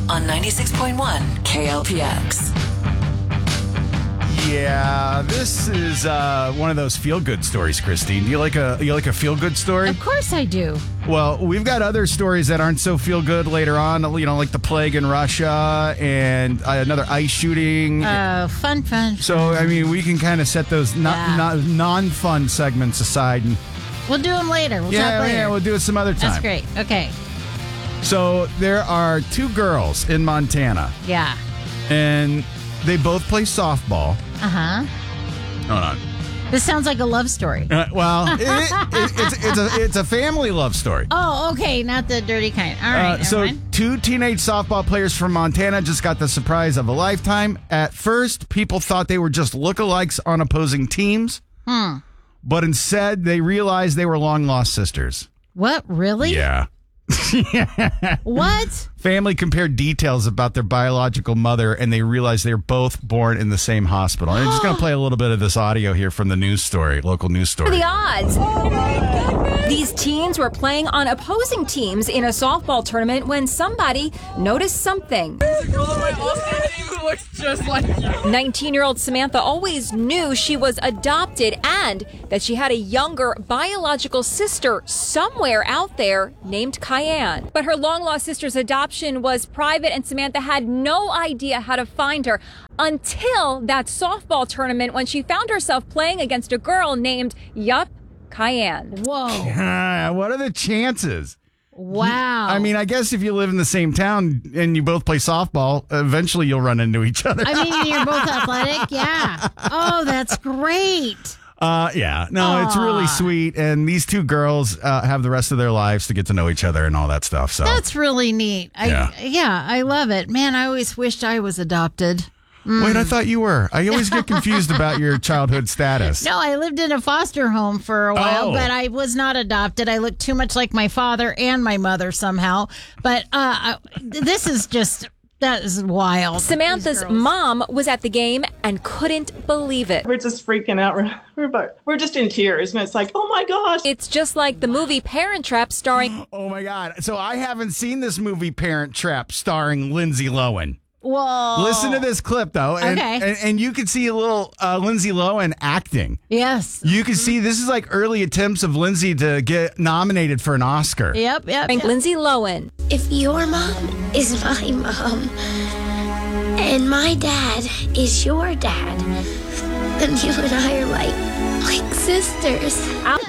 on 96.1 KLPX. Yeah, this is one of those feel-good stories, Christine. You like a feel-good story? Of course I do. Well, we've got other stories that aren't so feel-good later on, like the plague in Russia and another ice shooting. Fun. So, I mean, we can kind of set those non-fun segments aside. And, we'll do them later. We'll talk later. Yeah, we'll do it some other time. That's great. Okay. So, there are two girls in Montana. Yeah. And they both play softball. Uh-huh. Hold on. This sounds like a love story. It's a family love story. Oh, okay. Not the dirty kind. All right. So two teenage softball players from Montana just got the surprise of a lifetime. At first, people thought they were just lookalikes on opposing teams. But instead, they realized they were long-lost sisters. What? Really? Yeah. What? Family compared details about their biological mother, and they realized they were both born in the same hospital. And I'm just going to play a little bit of this audio here from the news story, local news story. The odds. These teens were playing on opposing teams in a softball tournament when somebody noticed something. 19-year-old Samantha always knew she was adopted and that she had a younger biological sister somewhere out there named Cayenne. But her long-lost sister's adoption was private and Samantha had no idea how to find her until that softball tournament when she found herself playing against a girl named Cayenne. Whoa. What are the chances? Wow. I mean, I guess if you live in the same town and you both play softball, eventually you'll run into each other. I mean, you're both athletic. Yeah. Oh, that's great. Yeah. No, it's really sweet. And these two girls have the rest of their lives to get to know each other and all that stuff. So that's really neat. I love it. Man, I always wished I was adopted. Wait, I thought you were. I always get confused about your childhood status. No, I lived in a foster home for a while, but I was not adopted. I looked too much like my father and my mother somehow. But this is just... That is wild. Samantha's mom was at the game and couldn't believe it. We're just freaking out. We're just in tears. And it's like, oh my gosh. It's just like the movie Parent Trap starring... Oh my God. So I haven't seen this movie Parent Trap starring Lindsay Lohan. Whoa. Listen to this clip, though. And, and you can see a little Lindsay Lohan acting. Yes. You can see this is like early attempts of Lindsay to get nominated for an Oscar. Yep. Lindsay Lohan. If your mom is my mom and my dad is your dad, then you and I are like sisters.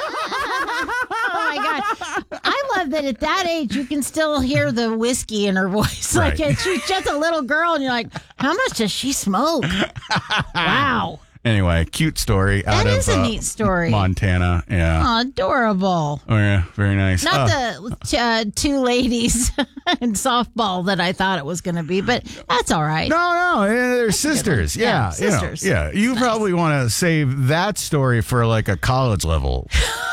Oh my God. I love that at that age you can still hear the whiskey in her voice. Right. Like she's just a little girl and you're like, how much does she smoke? Wow. Anyway, cute story out That of is a neat story. Montana. Yeah. Oh, adorable. Oh, yeah. Very nice. Not the two ladies in softball that I thought it was going to be, but that's all right. No, they're sisters. Yeah, sisters. You probably want to save that story for like a college level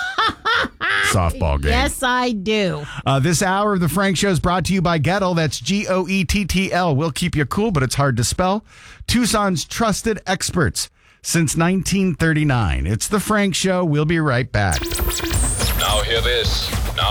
softball game. Yes, I do. This hour of the Frank Show is brought to you by Gettle. That's Goettl. We'll keep you cool, but it's hard to spell. Tucson's trusted experts since 1939. It's the Frank Show. We'll be right back. Now hear this.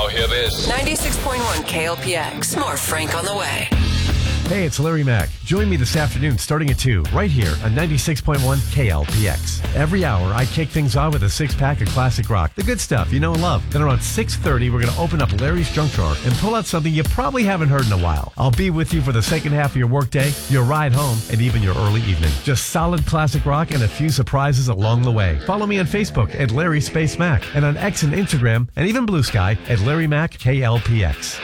96.1 KLPX. More Frank on the way. Hey, it's Larry Mack. Join me this afternoon starting at 2, right here on 96.1 KLPX. Every hour, I kick things off with a six-pack of classic rock, the good stuff you know and love. Then around 6:30, we're going to open up Larry's junk drawer and pull out something you probably haven't heard in a while. I'll be with you for the second half of your workday, your ride home, and even your early evening. Just solid classic rock and a few surprises along the way. Follow me on Facebook at Larry Space Mac and on X and Instagram and even Blue Sky at Larry Mack KLPX.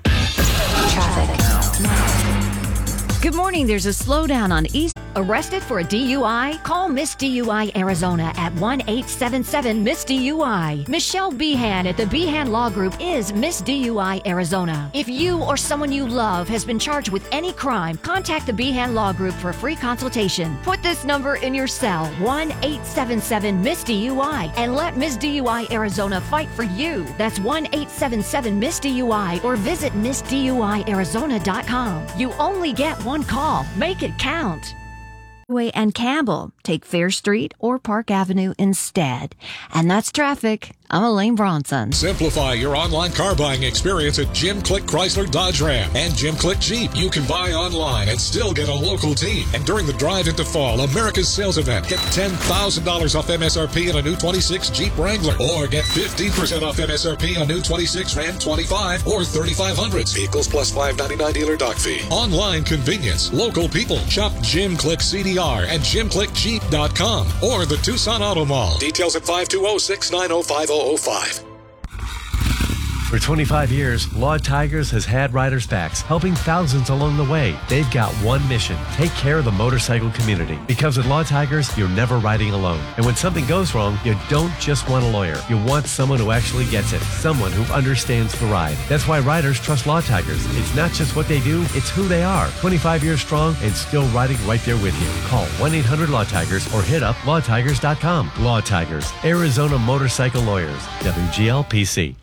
Good morning. There's a slowdown on East. Arrested for a DUI? Call Miss DUI Arizona at 1-877-MISS-DUI. Michelle Behan at the Behan Law Group is Miss DUI Arizona. If you or someone you love has been charged with any crime, contact the Behan Law Group for a free consultation. Put this number in your cell, 1-877-MISS-DUI, and let Miss DUI Arizona fight for you. That's 1-877-MISS-DUI or visit MissDUIArizona.com. You only get one call. Make it count. And Campbell take Fair Street or Park Avenue instead. And that's traffic. I'm Elaine Bronson. Simplify your online car buying experience at Jim Click Chrysler Dodge Ram and Jim Click Jeep. You can buy online and still get a local team. And during the drive into fall, America's sales event, get $10,000 off MSRP on a new 26 Jeep Wrangler, or get 15% off MSRP on new 26 Ram 25 or 3500s. Vehicles plus $5.99 dealer dock fee. Online convenience, local people. Shop Jim Click CDR at JimClickJeep.com or the Tucson Auto Mall. Details at 520-690-5005. For 25 years, Law Tigers has had riders' backs, helping thousands along the way. They've got one mission: take care of the motorcycle community. Because at Law Tigers, you're never riding alone. And when something goes wrong, you don't just want a lawyer. You want someone who actually gets it, someone who understands the ride. That's why riders trust Law Tigers. It's not just what they do, it's who they are. 25 years strong and still riding right there with you. Call 1-800-LAW-TIGERS or hit up lawtigers.com. Law Tigers, Arizona Motorcycle Lawyers, WGLPC.